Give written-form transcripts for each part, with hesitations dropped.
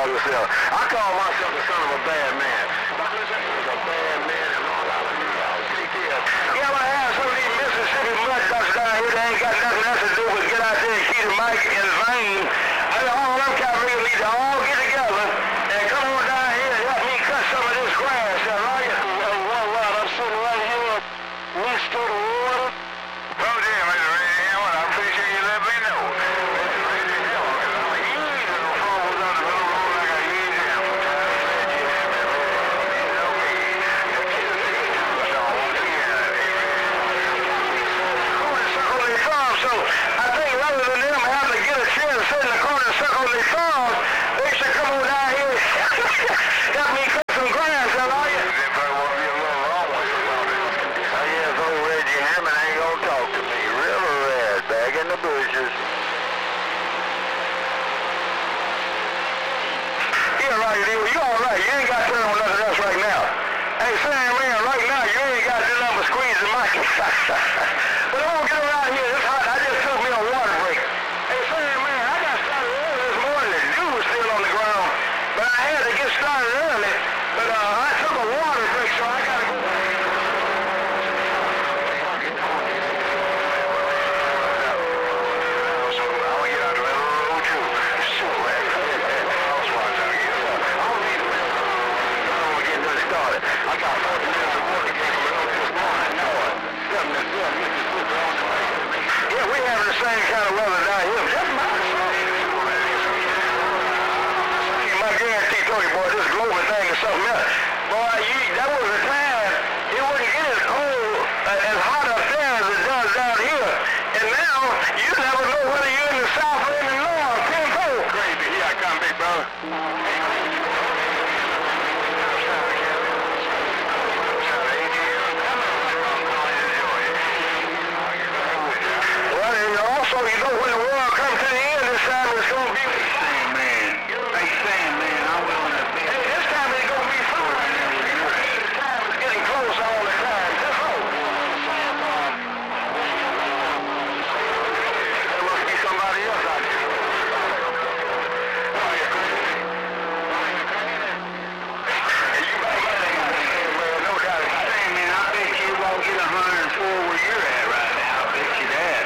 call yourself? I call myself the son of a bad man. A bad man and all that. Yeah, I have some of these Mississippi mud ducks down here that ain't got nothing else to do but get out there and keep the mic in vain. I mean, all them cavalry need to all get together and come on down here and help me cut some of this grass. Right? Well, I'm sitting right here next to the water. Well, damn, Mr. Red Hammer, I appreciate you letting me know. But I won't get around here. It's hot. I just took me a water break. Hey, Sam, man, I got started early this morning. The dew was still on the ground. But I had to get started early. But I took a water break, so I got to go. So I'm going to get out to the road, too. Sure, man. I'm going to get this started. I got 40 minutes of work to get from early this morning. Yeah, we having the same kind of weather down here. My guarantee told you, boy, this global thing is something else. Boy, that was a time it wouldn't get as cold, as hot up there as it does down here. And now, you never know whether you're in the south or in the north. Crazy. Here I come, big brother. So you know when the world comes to the end, this time it's going to be... Hey, Sam, man, I'm willing to be... Hey, this time it's going to be fun. This time is getting close all the time. Just hope. There must be somebody else out there. Oh, yeah. Hey, you better get that man, no doubt. Sam, man, I bet you won't get 104 where you're at right now. I bet you that.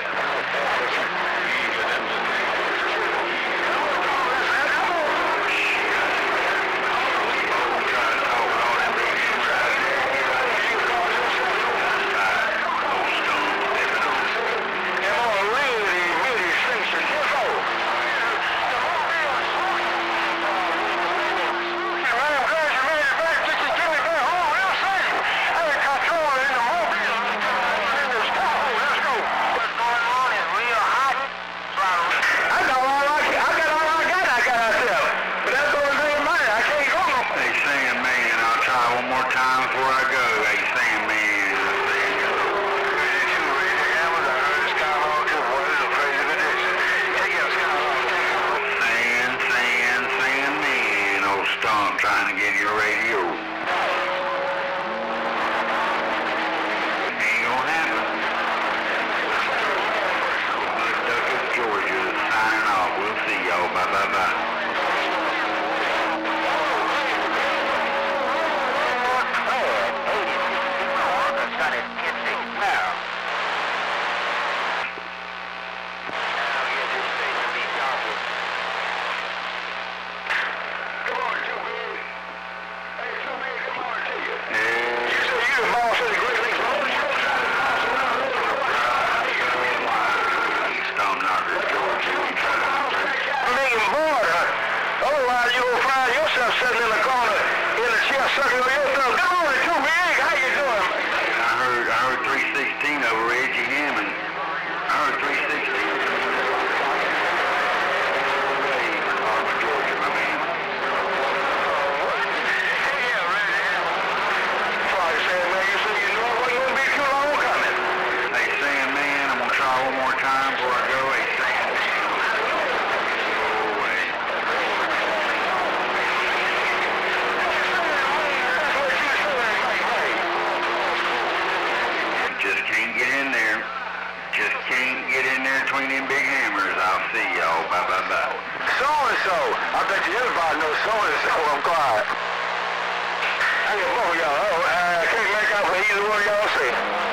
Trying to get your radio. Ain't gonna happen. Duckett, Georgia, signing off. We'll see y'all. Bye. Sitting in the corner in a chair sucking on your thumb. Good morning, too big. How you doing? I heard 316 over Reggie Hammond. I heard 316. Georgia, my man. Yeah, Reggie Hammond. Sorry, Sam, man. You said you knew it wasn't going to be too long coming. Hey, Sam, man, I'm going to try one more time before I go. Hey, Sam. so. I bet you everybody knows so and so. I'm quiet. I get both of y'all. I can't make out what either one of y'all say.